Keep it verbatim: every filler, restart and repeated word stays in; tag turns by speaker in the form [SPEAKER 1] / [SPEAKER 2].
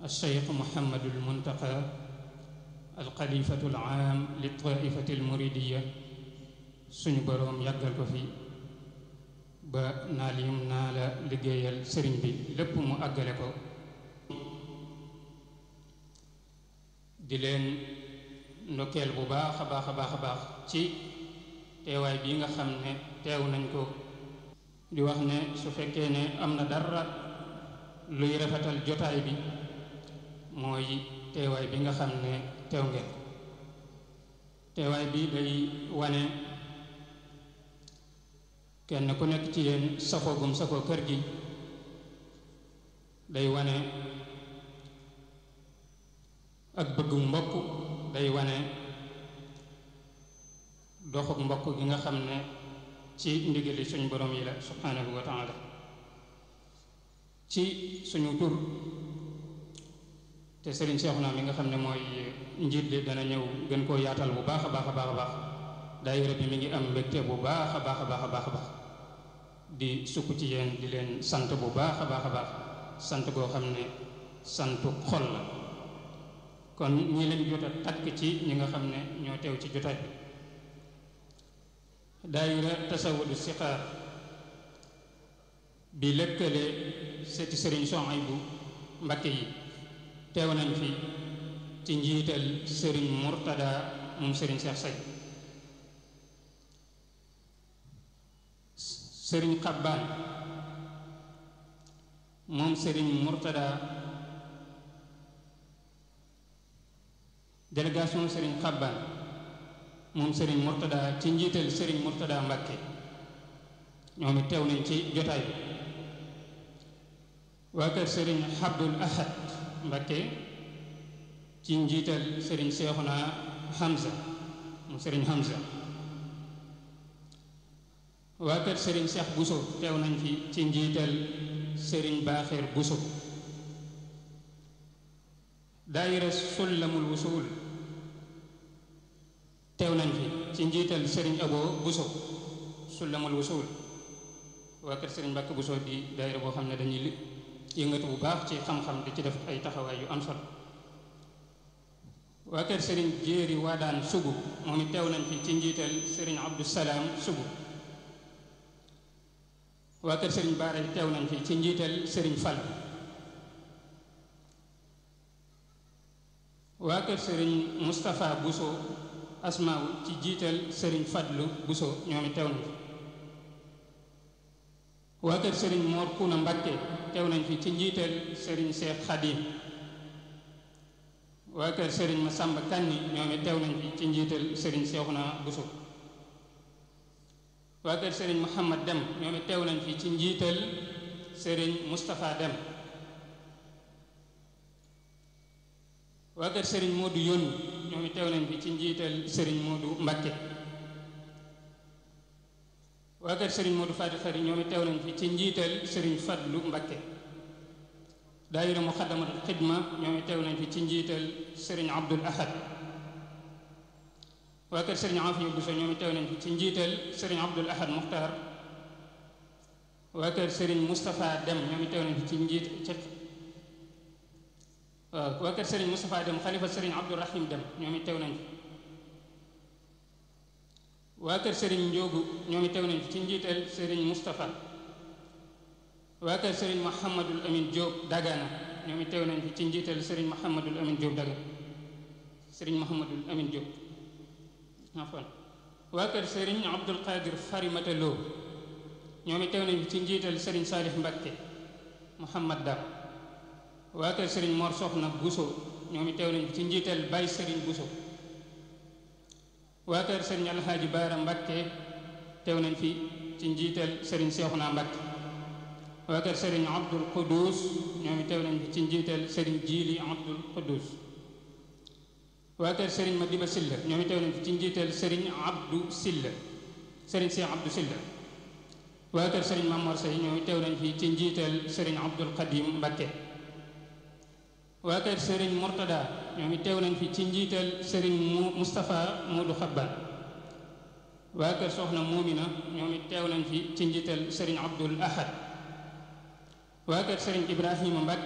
[SPEAKER 1] الشيخ محمد المنتقى الخليفة العام للطائفة المريدية suñu boroom yàggal ko fi ba naal yim naa la liggéeyal sëriñ bi lépp mu àggale ko di leen ndokkeel bu baax a baax a baax a baax ci teewaay bii nga xam ne teew nañ ko di wax ne su fekkee ne am na dara luy rafetal jotaay bi mooy teewaay bi nga xam ne teew ngeen teewaay bi day wane kenn ku nekk ci yéen safoo gum safoo kër gi day wane ak bëggum mbokk day wane doxuk mbokk gi nga xam ne ci ndigali suñu borom yi la subhanahu wa taala ci suñu tur te Serigne Cheikhouna mi nga xam ne mooy njiit li dana ñëw gën koo yaatal bu baax a baax a baax a baax daayira bi mi ngi am mbégte bu baax a baax a baax a baax a baax di sukk ci yéen di leen sant bu baax a baax a baax sant goo xam ne santu xol la kon ñi leen jot a takk ci ñi nga xam ne ñoo teew ci jotaay bi daayira tasawudu siqaar bi lëkkale seeti Serigne Souhaïbou Mbacké yi teew nañ fi ci njiital Serigne Mourtada moom Serigne Cheikh Say Serigne Xabbaan moom Serigne Mourtada délégation Serigne Xabbaan moom Serigne Mourtada ci njiital Serigne Mourtada Mbacké ñoom it teew nañ ci jotaay bi waa kër Serigne Abdul Ahad Mbacké ci njiital Serigne Cheikhouna Hamza moom Serigne Hamza waa kër Serigne Cheikh Bousso teew nañ fi ci njiital Serigne Baaxeer Bousso daayira Sullamul Wusul teew nañ fi ci njiital Serigne Abo Bousso Sullamul Wusul waa kër Serigne Mbacké Bousso di daayira boo xam ne dañuy li yëngatu bu baax ci xam-xam di ci def ay taxawaay yu am solo waa kër Serigne Jéeri Waadaan Sugu moom it teew nañ fi ci njiital Serigne Abdou Salaam Sugu waa kër Serigne Baara teew nañ fi ci njiital Serigne Fall waa kër Serigne Moustapha Bousso Asmaaw ci jiital Serigne Fadlu Bousso ñoom it teew nañ fi waa kër Serigne Mor Kuna Mbacké teew nañ fi ci njiital Serigne Cheikh Khadim waa kër Serigne Massamba Kanni ñoom it teew nañ fi ci njiital Serigne Cheikhouna Bousso waa kër Serigne Mouhamad Dem ñoom it teew nañ fi ci njiital Serigne Moustapha Dem waa kër Serigne Modou Yoni ñoom it teew nañ fi ci njiital Serigne Modou Mbacké waa kër Serigne Modou Fati Xari ñoom it teew nañ fi ci njiital Serigne Fadlu Mbacké daayira Muxaddamatul Xidma ñoom it teew nañ fi ci njiital Serigne Abdul Ahad waa kër Serigne Afiya Bousso ñoom it teew nañ fi ci njiital Serigne Abdul Ahad Muxtar waa kër Serigne Moustapha Dem ñoom it teew nañ fi ci njiit ci waaw waa kër Serigne Moustapha Dem xalifa Serigne Abdul Rahim Dem ñoom it teew nañ fi waa kër Serigne Ndiogu ñoom it teew nañ fi ci njiital Serigne Moustapha waa kër Serigne Mouhamadul Amin Diop Dagana ñoom it teew nañ fi ci njiital Serigne Mouhamadul Amin Diop Dagana Serigne Mouhamadul Amin Diop afan waa kër Serigne Abdul Qadir Farimata Lo ñoom it teew nañ fi ci njiital Serigne Salih Mbacké Mouhamad Dam waa kër Serigne Mor Soxna Bousso ñoom it teew nañ fi ci njiital Baye Serigne Bousso waa kër Serigne Alhaaji Baara Mbacké teew nañ fi ci njiital Serigne Cheikhouna Mbacké waa kër Serigne Abdul Quddus ñoom it teew nañ fi ci njiital Serigne Jili Abdul Quddus waa kër Serigne Madiba Silla ñoom it teew nañ fi ci njiital Serigne Abdou Silla Serigne Cheikh Abdou Silla waa kër Serigne Mamor Sey ñoom it teew nañ fi ci njiital Serigne Abdul Qadim Mbacké waa kër Serigne Mourtada ñoom it teew nañ fi ci njiital Serigne Moustapha Modou Xabbaan waa kër Soxna Moomina ñoom it teew nañ fi ci njiital Serigne Abdul Ahad waa kër Serigne Ibrahima Mbacké